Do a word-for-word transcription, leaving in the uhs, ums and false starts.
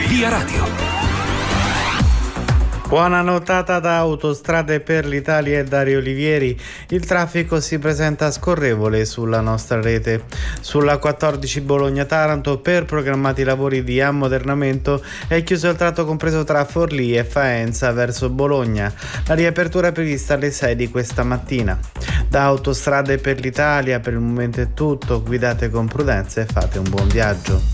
Via Radio. Buona nottata da Autostrade per l'Italia e Dario Olivieri. Il traffico si presenta scorrevole sulla nostra rete. Sulla quattordici Bologna-Taranto, per programmati lavori di ammodernamento, è chiuso il tratto compreso tra Forlì e Faenza verso Bologna. La riapertura è prevista alle sei di questa mattina. Da Autostrade per l'Italia per il momento è tutto. Guidate con prudenza e fate un buon viaggio.